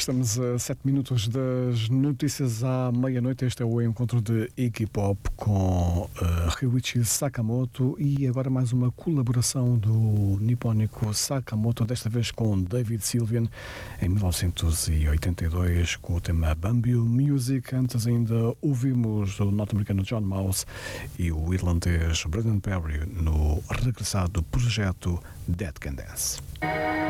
Estamos a 7 minutos das notícias à meia-noite. Este é o encontro de Iggy Pop com Ryuichi Sakamoto e agora mais uma colaboração do nipónico Sakamoto, desta vez com David Sylvian, em 1982, com o tema Bamboo Music. Antes ainda ouvimos o norte-americano John Mouse e o irlandês Brendan Perry no regressado projeto Dead Can Dance.